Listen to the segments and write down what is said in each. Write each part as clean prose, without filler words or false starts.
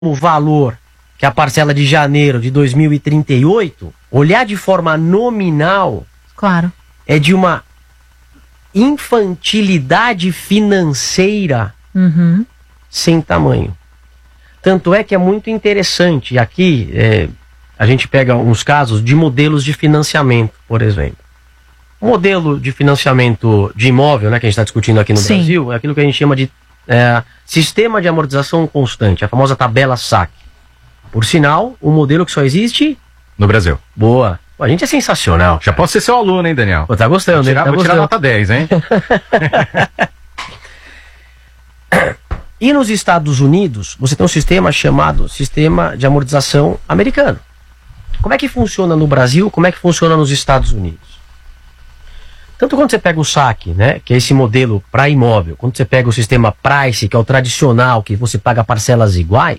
o valor, que é a parcela de janeiro de 2038, olhar de forma nominal, claro, é de uma infantilidade financeira sem tamanho. Tanto é que é muito interessante. Aqui a gente pega uns casos de modelos de financiamento, por exemplo. O modelo de financiamento de imóvel, né, que a gente está discutindo aqui no Brasil, é aquilo que a gente chama de sistema de amortização constante, a famosa tabela SAC. Por sinal, um modelo que só existe no Brasil. Boa. Pô, a gente é sensacional. Já posso ser seu aluno, hein, Daniel? Pô, tá gostando, hein? Vou tirar nota 10, hein? E nos Estados Unidos, você tem um sistema chamado Sistema de Amortização Americano. Como é que funciona no Brasil? Como é que funciona nos Estados Unidos? Tanto quando você pega o SAC, né, que é esse modelo para imóvel, quando você pega o sistema Price, que é o tradicional, que você paga parcelas iguais,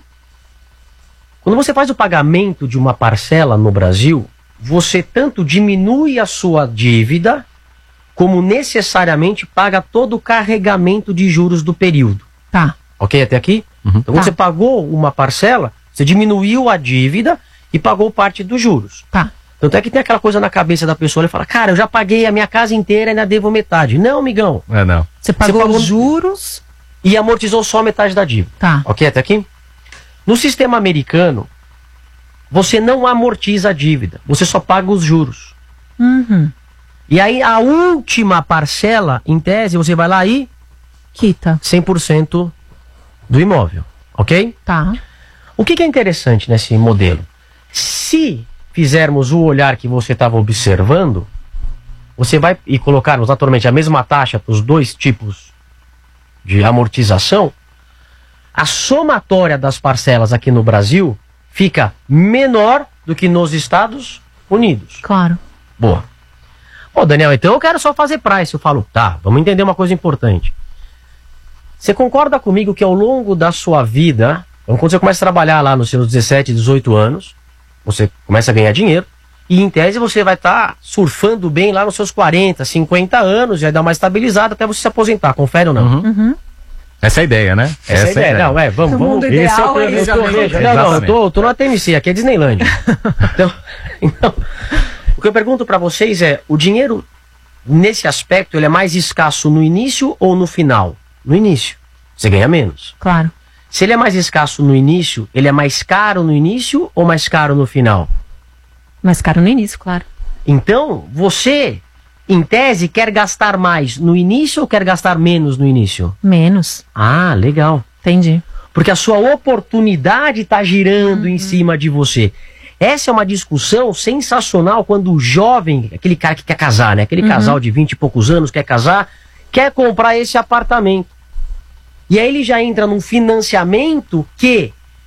quando você faz o pagamento de uma parcela no Brasil, você tanto diminui a sua dívida, como necessariamente paga todo o carregamento de juros do período. Tá. Ok até aqui? Então quando você pagou uma parcela, você diminuiu a dívida e pagou parte dos juros. Tá. Tanto é que tem aquela coisa na cabeça da pessoa, ele fala, cara, eu já paguei a minha casa inteira e ainda devo metade. Não, amigão. Não. Você pagou os juros e amortizou só metade da dívida. Tá. Ok até aqui? No sistema americano, você não amortiza a dívida, você só paga os juros. E aí a última parcela, em tese, você vai lá e quita 100% do imóvel. Ok? Tá. O que é interessante nesse modelo? Se fizermos o olhar que você estava observando, você vai e colocarmos naturalmente a mesma taxa para os dois tipos de amortização, a somatória das parcelas aqui no Brasil fica menor do que nos Estados Unidos. Claro. Boa. Ô, Daniel, então eu quero só fazer price. Eu falo, tá, vamos entender uma coisa importante. Você concorda comigo que ao longo da sua vida, quando você começa a trabalhar lá nos seus 17, 18 anos, você começa a ganhar dinheiro, e em tese você vai estar surfando bem lá nos seus 40, 50 anos, já vai dar uma estabilizada até você se aposentar, confere ou não? Essa é a ideia, né? Essa é a ideia. Não, vamos. mundo Esse é o ideal planejamento. Eu tô no TMC, aqui é Disneyland. Então, o que eu pergunto para vocês é, o dinheiro, nesse aspecto, ele é mais escasso no início ou no final? No início. Você ganha menos. Claro. Se ele é mais escasso no início, ele é mais caro no início ou mais caro no final? Mais caro no início, claro. Então, você, em tese, quer gastar mais no início ou quer gastar menos no início? Menos. Ah, legal. Entendi. Porque a sua oportunidade está girando em cima de você. Essa é uma discussão sensacional quando o jovem, aquele cara que quer casar, né? Aquele casal de 20 e poucos anos quer casar, quer comprar esse apartamento. E aí ele já entra num financiamento que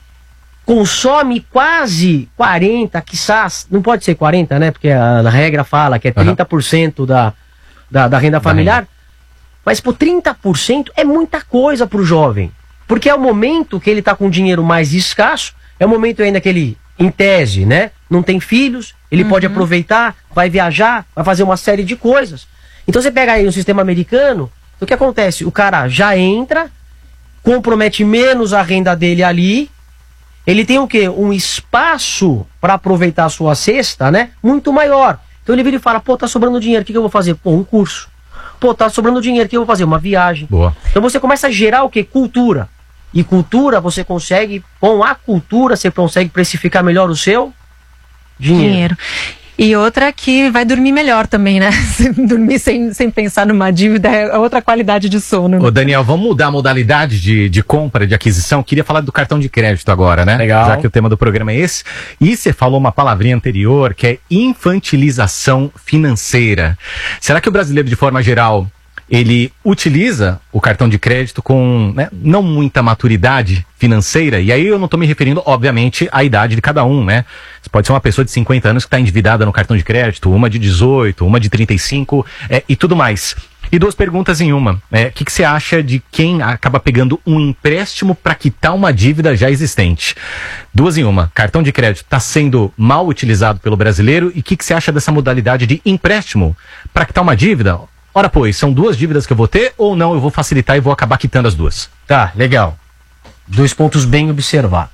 consome quase 40, quizás, não pode ser 40, né? Porque a regra fala que é 30% da renda familiar. Mas, pô, 30% é muita coisa pro jovem. Porque é o momento que ele tá com dinheiro mais escasso, é o momento ainda que ele, em tese, né? Não tem filhos, ele pode aproveitar, vai viajar, vai fazer uma série de coisas. Então você pega aí o sistema americano, o que acontece? O cara já entra, compromete menos a renda dele ali, ele tem o quê? Um espaço para aproveitar a sua cesta, né? Muito maior. Então ele vira e fala, pô, tá sobrando dinheiro, o que eu vou fazer? Pô, um curso. Pô, tá sobrando dinheiro, o que eu vou fazer? Uma viagem. Boa. Então você começa a gerar o quê? Cultura. E cultura, você consegue, com a cultura, você consegue precificar melhor o seu dinheiro. E outra que vai dormir melhor também, né? Dormir sem pensar numa dívida é outra qualidade de sono. Ô, Daniel, vamos mudar a modalidade de compra, de aquisição. Queria falar do cartão de crédito agora, né? Legal. Já que o tema do programa é esse. E você falou uma palavrinha anterior, que é infantilização financeira. Será que o brasileiro, de forma geral, ele utiliza o cartão de crédito com, né, não muita maturidade financeira? E aí eu não estou me referindo, obviamente, à idade de cada um, né? Você pode ser uma pessoa de 50 anos que está endividada no cartão de crédito, uma de 18, uma de 35 e tudo mais. E duas perguntas em uma. O que você acha de quem acaba pegando um empréstimo para quitar uma dívida já existente? Duas em uma. Cartão de crédito está sendo mal utilizado pelo brasileiro, e o que você acha dessa modalidade de empréstimo para quitar uma dívida? Ora, pois, são duas dívidas que eu vou ter ou não? Eu vou facilitar e vou acabar quitando as duas. Tá, legal. Dois pontos bem observados.